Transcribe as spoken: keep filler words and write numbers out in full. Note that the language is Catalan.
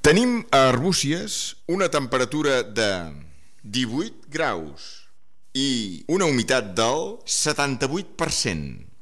Tenim a Arbúcies una temperatura de divuit graus i una humitat del setanta-vuit per cent.